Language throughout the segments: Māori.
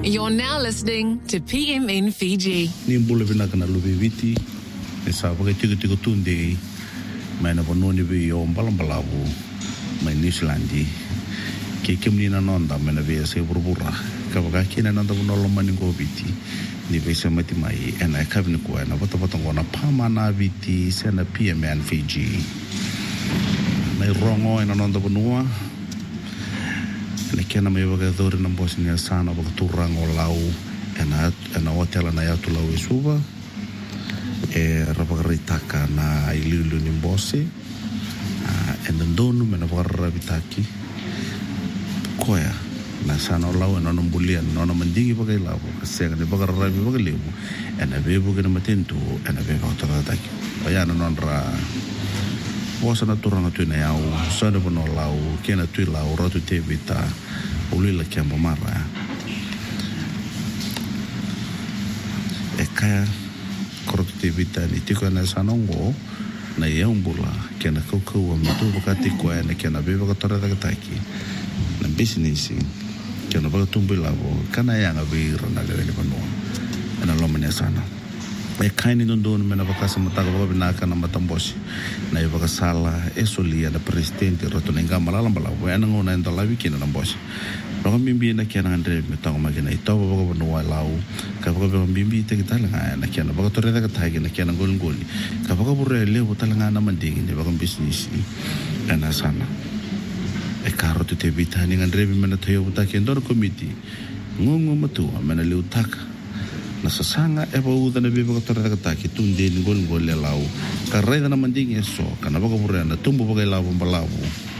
You're now listening to PMN Fiji. Nimbula vinakana luviviti, esava ke tiko tunde, mai na vanoni vi o mbalambalavu, mai New Zealandi, ke kemnina nonda mai na vea se burbura, kavaka kina nanda vunola maningo viti, ni vesa mati mai, ena e kavini kua, ena vata pama na viti, se na PMN Fiji. Mai rongo ena nanda vunua, ena kena mai waka dhori na mbosi ni asana waka turango lau, ena otela na yatu lau e suva, e rapakaritaka na iliulu ni mbosi, ena ndonu mena wakaravitaki, koya, na sana lau ena nambulia, na mandingi waka ilau, kasenga ni wakaravi waka limu, ena bebu kena matentu, ena bebu wakarataki. Oyana nonra, wasa na turanga tuina yau, sana wano lau, kena tui lau, ratu te vita, ulila kiambo mara. E kaya, korotu te vita ni tiko na sanongo, na iaumbula, kena kaukau wa matu wakati kwa ena kena beba katora takataki, na businessi, kena baka tumbu lavo, kana yanga vira na lewele panua, ena lomane sana. E kaini ndono mena vakasa mataka vaka vinaka na matambosi na i vaka sala e solia na presidente roto nenga malalambala wana ngona enda lawi kina na mbosi vaka mimbi na kia na andre metanga magina i tau vaka vanua lau ka vaka vaka mimbi te kitala nga na kia na vaka toreda katagi na kia na ngoli ka vaka bure levo tala nga na mandingi ni vaka business ena sana e karo te vita ni andre mena tayo vutaki ndono komiti ngungu matua mena leu taka na sasanga e pauda na beba katora kataki tunde ni ngol lau ka raida na mandingi so kana baka burena tumbu baka lau mbalavu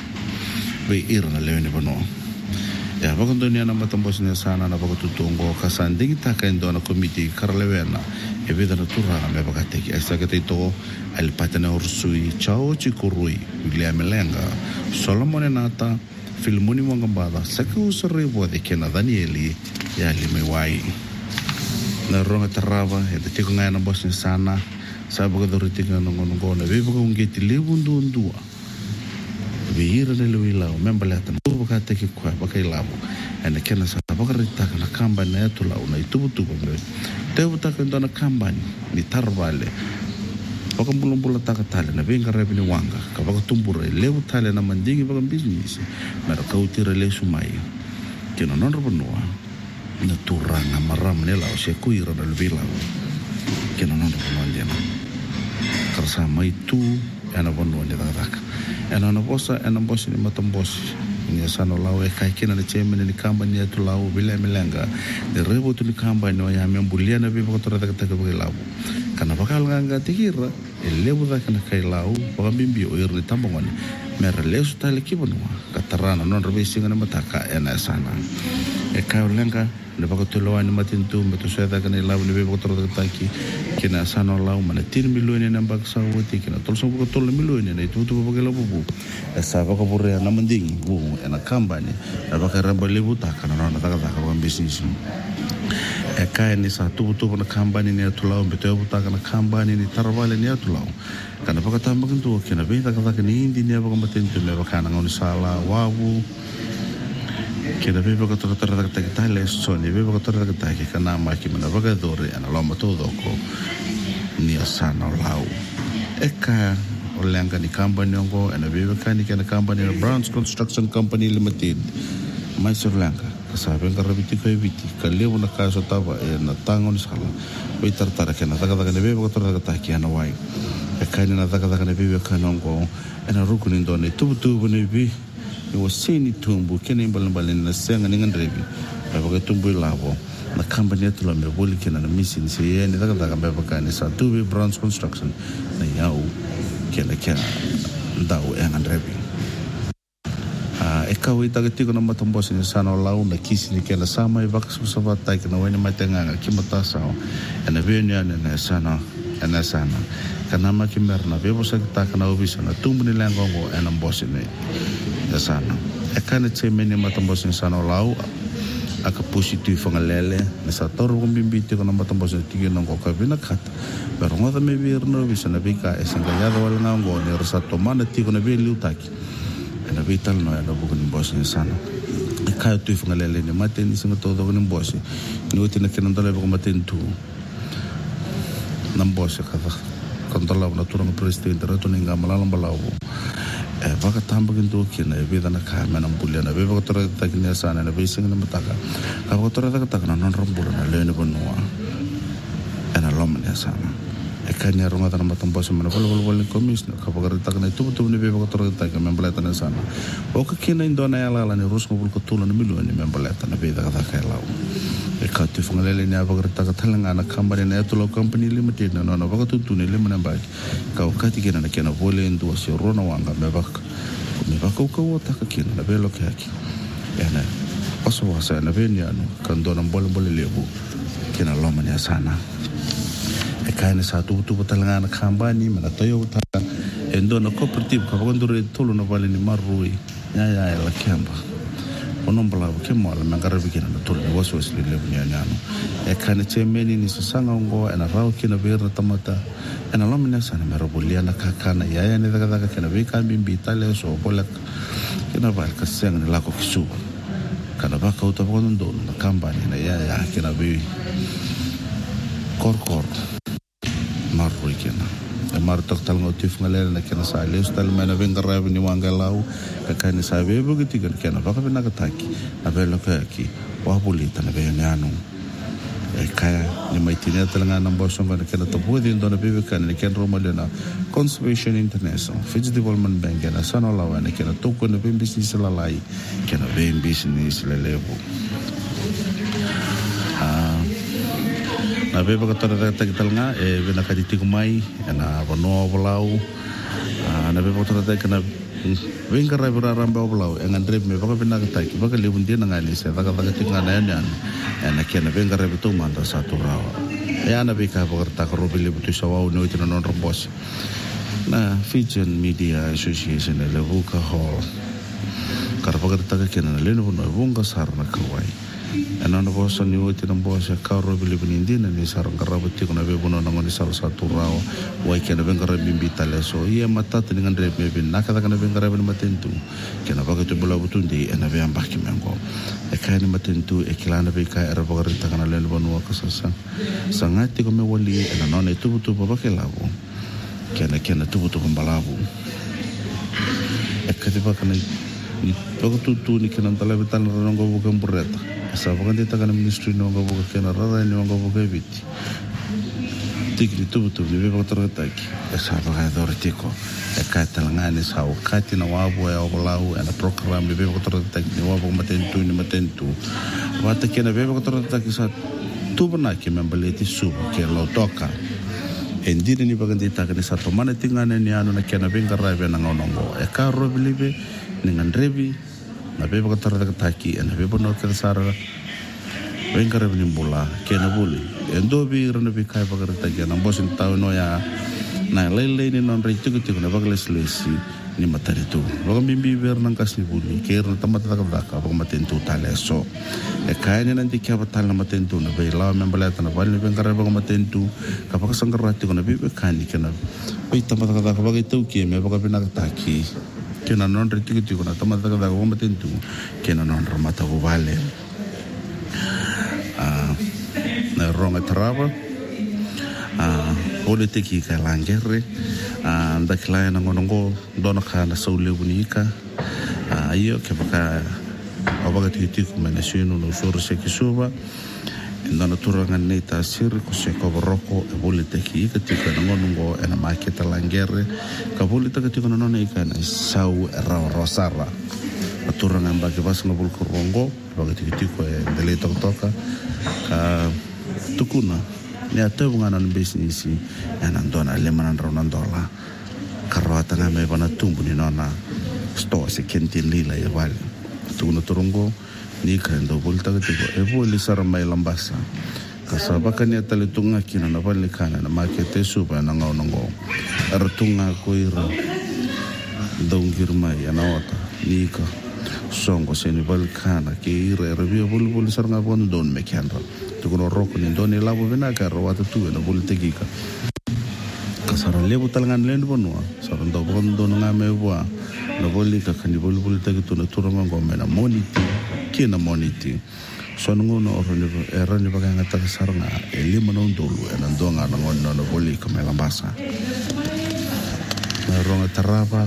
be ira na lewe ni bano ya baka ndonia na matambosi ni sana na baka tutungo ka sandingi taka ndo na komiti karalewena e veda na turanga me baka teki esa kata ito alipata na ursui chao chikurui William Lenga Solomon Nata Filmuni Mwangambada saka usaribu de kena Danieli ya limewai na ronga tarava e te tiko ngai na bosi sana sa baka dori tika nongo na veba ka ungeti lewu ndua vihira na lewu ilau memba lehata na baka teki kwa baka ilau ena kena sa baka ritaka na kambani na etu lau na itubutuba mre tewu taka ndo na kambani ni tarvale baka mbula taka tale na venga rebi ni wanga ka baka tumbura lewu tale na mandingi baka business mera kautira le sumai kena non rabanua na turanga maram nela o se kuira na lvila que no ndiana karsa mai tu ana bono ni daka ana na bosa ana bosi ni matambosi ni sano lao e kai kina ni cheme ni kamba ni tu lao bila melenga de rebo tu ni kamba no ya membulia na bibo tora daka lao kana bakal nganga tikira e lebu daka na kai lao ba bimbi o irni tambongoni mer lesu tale kibonwa katarana non revisi ngana mataka ena sana e kai lenga le baka toloa ni matintu meto seda kana lau ni beba tora taki kina sano lau mana 10 milioni na baka sawati kina tolso baka 3 milioni na itu baka lau bubu esa baka burea na mandingi bu ena kambani na baka ramba lebu taka na taka baka business e kai ni sa tu na kambani ni atulau meto taka na kambani ni tarvale ni atulau kana baka tambakan tu kina beta taka ni indi ni baka matintu me baka na ngoni sala wawu kena beba ka tora tale soni beba ka tora taki kana maki mana baga dore ana loma todo ko ni asana lau eka olanga ni company ngo ana beba ka ni kana company Browns Construction Company Limited mai Sri-Lanka kasabe ka rabiti ko eviti kaleo na kaso tava na tango ni sala oi tartara kena taka ni beba ka tora taki ana wai eka ni na taka ni beba ka ngo ana rukuni ndone tubu ni bi o seni tumbu kene mbalambalen na senga ningan rebi baba tumbu lavo na company tu la me boli kena na missing se ni daga baba kana sa tubi Browns Construction na yau kena ndau engan rebi e kawi daga tiko na matambosi ni sana lau na kisi ni kena sama i baka susavata kena wene matenganga kimata sao ena venia na sana kana makimerna bebo sa kita kana obisa na tumbu ni langongo ena mbosi ni sana e kana tse meni matambosi sana lau aka positif ngalele na sa toro kumbimbi ko na matambosi tigi nongo ka bina kata pero ngoda me birno bisa na bika esenga ya wala ngongo ni rasa tomana tigi na beli utaki na vital no ya bukan bosi sana ka tu fingalele ni maten singa todo ni bosi ni utina kenandole ko maten tu nam bosi ka controla na turang presidente rato ni ngamala balawo baka tambagin do kina vida na ka manam buliana be baka tora takina sana na be singa mataka ka baka tora takana non rambula na lene bonua ana lomne sana kanya ronga tan matam bosi mana bol commissioner ka baka takana tu ni be baka tora takana membaleta na sana o ka kina indona yala la ni rus mo ko tulo ni milu ni membaleta na be da ka law ka tu fungalele ni abaka takathalanga na company na tulo company limited na no baka tu ni le mana ba ka ka tikena na kena bole ndo si rona wanga me baka ko ta ka kina na be lo ka ki yana oso wasa na be ni anu kan dona bol lebu kena lo mania sana kaina satu tu talanga na company mana toyo ta endo na cooperative ka bondure tulo na vale ni marui ya la kamba onombala ke mola mangara bikina na tulo waso le ni anyano kaina chemeni ni sanga ngo na rao kina berna tamata na lomina sana merobulia na kakana ya ni daga kina be kan bimbi tale so bola kina ba ka senga ni lako kisu kana ba ka uta bondo na company na ya kina be kor marui kena martok tal ngotif ngalel na kena sale ustal mena vengara ni wangalau kakani sabe bugiti kena baka bina kataki abelo kaki wa bulita na be nyano kaya ni maitina talanga na boson kana kena topu din dona bebe kana ni kena romalena conservation international Fiji Development Bank na sana lawa na kena toko na be business lalai kena be business lelevo na beba ka tora ta kitalanga bena ka ditiku mai na bono bolau na beba ka tora ta kana venga ra ramba bolau ngandre me baka bena ka tai baka lebun dia ngani se baka tinga na yan na kena venga ra betu manda satu rawa ya na beka baka ta ka robile butu sawa no itina non rombos na Fijian Media Association le buka hall kar baka ta ka kena le no bunga sarna kawai ana no bosa ni oti na bosa ka robile bunindina ni sarang karabati kuna be bono ngoni sal satu rawa wai kena bengara bimbi tale so ia matata dengan rep me bin nakata kana bengara ben matentu kena baga tu bola butundi ena be ambak mengo e kana matentu e kilana be ka era baga rita kana le bono kasasa sangati ko me wali ena no ne tu baba ke labo kena tu balabu e kadiba kana ni baga tu ni kena tala betal rongo bukan bureta sabaga dita kana ministry no ngo buka kena rara ni ngo buka biti tikri tu ni beba torotaki sabaga dortiko e katalangani sa ukati na wabu ya olau ana program ni beba torotaki ni wabu matentu wata kena beba torotaki sa tubna ki membaleti suba ke lo toka endine ni baga dita kana sa tomana tingana ni anu na kena benga rabe na ngonongo e ka robilibe ni ngandrebi na beba ka tarada taki na beba no ka sara vengara ni bola ke na buli endo bi rana bi kai baka taki na bosin tau no ya na lele ni non re tuku na baka leslesi ni matari tu baka bimbi ber nang kas ni buli ke na tamata ka baka baka matentu tale so e kai ni nanti ka batal na matentu na be la membaleta na bali vengara baka matentu ka baka sangarati ko na bi kani kana be tamata ka baka tu ki me baka bina taki kena non retiki kuna tamata ka ko matentu kena non ramata ko vale na ronga trava politiki ka langere nda klaya na ngonongo dona kana saule bunika iyo ke baka abaga tiki ku menasino no soro se kisuba ndana turanga neta sir ko se ko roko e politiki ka tika na ngonongo ena maketa langere ka politika tika no na ikana sau rosara aturanga mbake bas ngobul korongo baga tiki ko e dele toka ka tukuna ni atau ngana business ena ndona lemanan ronandola karwata na me bana tumbu ni nona sto se kentin lila ya vale tukuna torongo ni kendo volta ke ko e voli sara mai lambasa kasaba kani atalitunga kina na vale kana na market suba na ngongo artunga ko ira dongir mai ana wata ni ka songo se ni balkana ke ira review voli sara ngabon don me kanda tukuna roko ni don labo bena ka rawata tu na voli tegika kasara lebu talangan len bonwa sara ndo bondo nga me bua na voli ka kani voli tegi tu na turanga ngomena moniti kina moniti so ngono oro ni baga ngata saranga lima no ndolu ena ndonga na ngono no boli ko melambasa na ronga taraba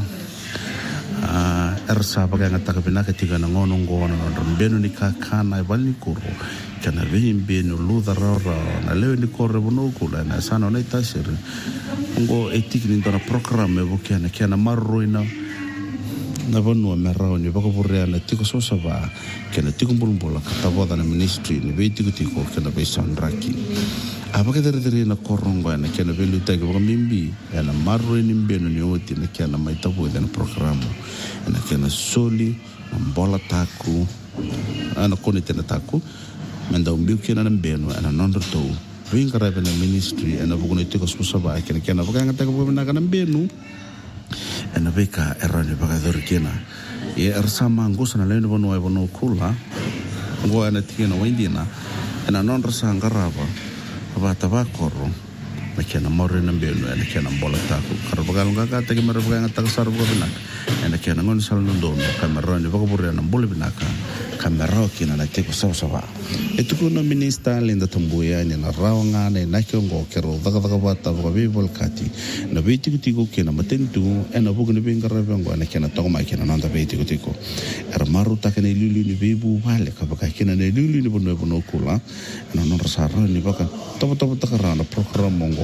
ersa baga ngata ka binaka tiga na ngono ngono no mbeno ni kakana bali kuro kana vimbe no luda rara na leo ni korre bono kula na sana na itasere ngo etiki ni ndona program evokana kana marroina na vanu merao ni bako burreana tiko sosa va kana tiko mbulumbola kataboda na ministry ni be tiko kana be sandraki abaka dere na korongo na kana be lutake bako mimbi kana marroina mbeno ni oti na kana maitabo na program na kana soli mbola taku ana kone tena taku manda umbiu kena na mbeno ana nondorto vingara be na ministry ana bako tiko sosa va kana baka ngata ko na kana mbeno ena beka erani bagador kena e ersama ngosana leno bono e bono kula ngo ana tina windina ena non rasa ngaraba aba tabakoro makena morena mbeno ena kena bola taku karbagal ngaga tege merbaga ngata sar bo binak ena kena ngon sal ndono kamera ni bagabure na bole binaka kamera kina na teko sawa etuko no minister lenda tambuya ni na rawanga na kyongo kero daga bata bo bibol kati na beti kutiko kena matentu ena bugu ni bingara bengo na kena toma kena nanda beti kutiko ermaru takene lulu ni bibu vale kabaka kena ne lulu ni bono kula na non rasara ni baka topo takarana program mongo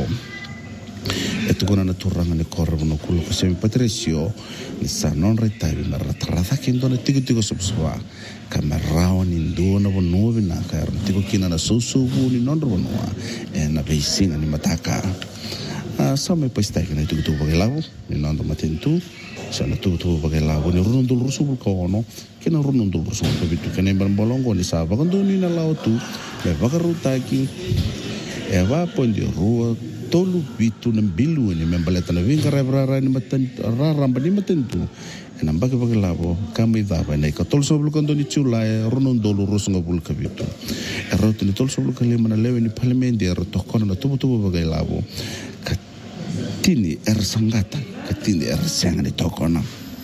etuko na turanga ni korre bono kula ko sem patricio ni sa non retavi maratra kendo na tiko subswa kamerao ni ndona bono bina ka tiko kina na susubu ni non bono na beisinga ni mataka sa me pesta que na tiko bagelawo ni non matentu sa na tiko bagelawo ni rundul rusul ko no kena rundul rusul ko bitu kena bolongo ni sa bagando ni na lautu le bagarutaki e va pondi rua tolu bitu na bilu ni membaleta na vinga rara ni raramba ni matentu ena bagelawo kami dava na ka tol soblu kondo ni chula rundul rusul ngabul ka bitu rotu ni tol soblu ka le mana lewe ni parliament er to kono na tubu bagelawo tini sangata katini sangani tokona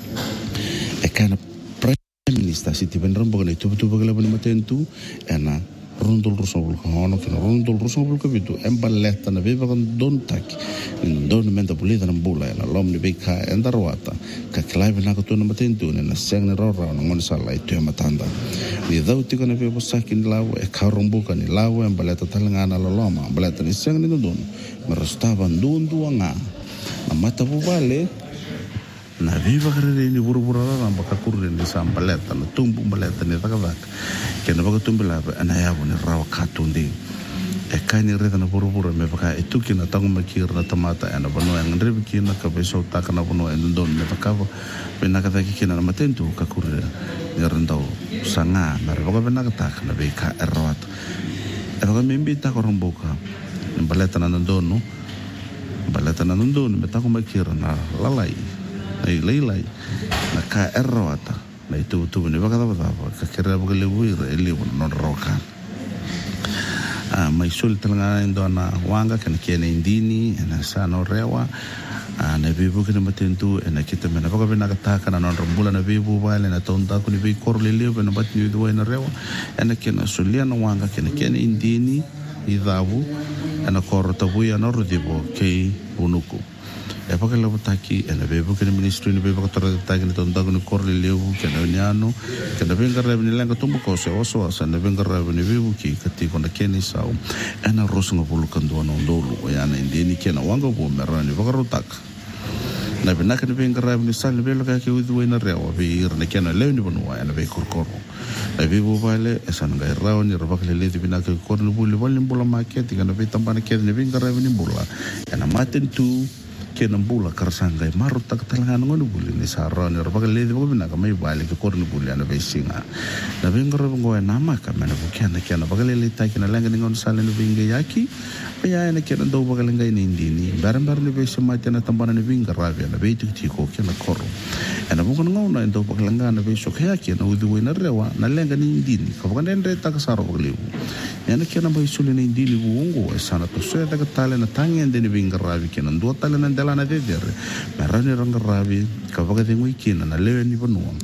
ekana prime minister siti benron bogale tu bogale bani matentu ena rundul rusul hono kina rundul rusul ko bitu embaleta na viva con dontak don menta polida na bula ela lom ni beka endarwata ka clive na ko to na matentu na sangni rora na ngon sala itu matanda ni dauti ko na viva sakin lawo e karumbuka ni lawo embaleta talangana loloma embaleta ni sangni don merostava ndunduanga na mata bubale na viva kare ni burubura na bakakurre ni sambaleta na tumbu baleta ni takavak kena bakatumba ana yabo ni rawa katundi e kani reda na burubura me baka etuki na tangu makir na tamata ana bano yang ndrebi na kabeso takana bano endon me bakavo bena kata kina na matentu kakurre ni rendau sanga na baka bena kata na beka erwat e baka membita koromboka baleta na ndono baleta na ndono me tangu makir na lalai lai na ka erwata na itu ni baka baba ka kera baka lewir ele non roka mai sul tanga ndona wanga kana kene indini na sano rewa na bibu kene matentu na kita mena baka bena kata kana non rombula na bibu wale na tonta ku ni bi korle leo na batni do na rewa na kena sulia na wanga kene indini idabu na korta buya na rodibo ke unuku e paka la botaki e na bebo ke ministry ni bebo ka tora taki ni tonta ni korle leu ke na nyano ke na venga rebe ni lenga tumbu ko se oso asa na venga rebe ni bebo ki kati ko na keni sao e na rosu nga bulukan do na ndolu o ya na indini ke na wanga bo merani baka rotaka na bena ke venga rebe ni sal belo ka ke udu na rewa bi ir na ke na leu ni bonwa na be korkoro na bebo vale esa nga rao ni roba ke le di bina ke korle bulu bolu bola market ke na be tambana ke ni venga rebe ni bola e na matentu kena bula karsanga maru tak talangan ngoni buli ni sarra ni roba le de bina ka mai bale ke korni buli ana besinga na bengro ngo na maka mena bukana kena bagale le ta kena langa ngon sale no binga yaki ya ena kena do bagale ngai ni indini barambar ni besi mate na tambana ni binga rabi na beitu ti ko kena korro ena bukon ngona ndo bagale ngana beso yaki na udu na rewa na lenga ni indini ka bagale ndre ta ka saro bagale ena kena bai sule ni indini bungo sana to so ta ka tale na tangen de ni binga rabi kena ndo tale na na dedere marani ranga rabi ka vaga de ngui kina na lewe ni bonua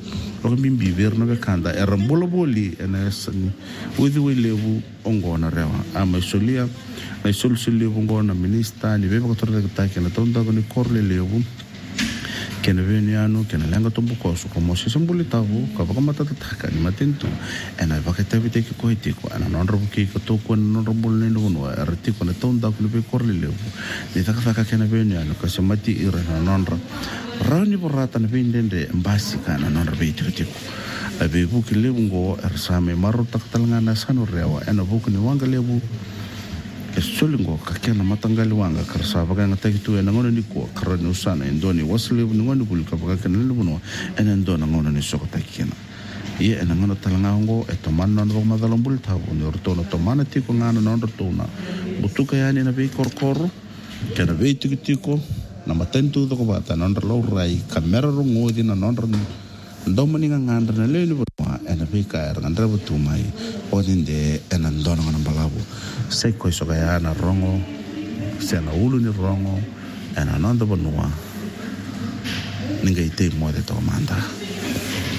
lo bimbi verno be kanda rambolo boli ena sani with we levu ongona rewa ama solia na solusi ngona minister ni beba kotorre taki na tonda ko ni korle levu kena veniano kena lenga tombo koso como se sembuli tabu ka baka mata taka ni matentu ena baka tavite ki ko itiko ana nonro ki ko to ko nonro bolle no no artiko na tonda ko be korle levu ni taka kena veniano ka se mati ira na nonro rani borata na vendende mbasi kana nonro be itiko abe buki levu ngo ersame maro taktalanga na sanu rewa ena buki ni wanga levu sulingo kakena matangali wanga karsa baga ngata gitu ena ngono ni ko karani usana endoni wasle ngono bulka baga kana lebuno ena ndona ngono ni sokota kina ye ena ngono talanga ngo etoman non ro madalom bul tabu ni ortono tomana tiko ngana non ortona butuka yani na be korkoro kana be tiko na matentu to ko bata non ro rai kamera ro ngodi na non ro ndomani nganda na leni botwa ena be ka ngandra botumai odinde ena ndona ngana balabu sei ko so ga na rongo se na ulu ni rongo ena nanda bonua ninga ite mo de to manda